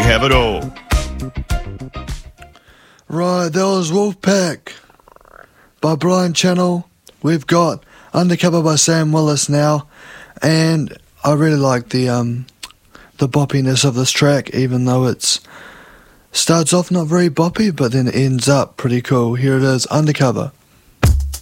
have it all. Right, that was Wolfpack by Brian Channel. We've got Undercover by Sam Willis now, and I really like the boppiness of this track, even though it's starts off not very boppy, but then ends up pretty cool. Here it is, Undercover.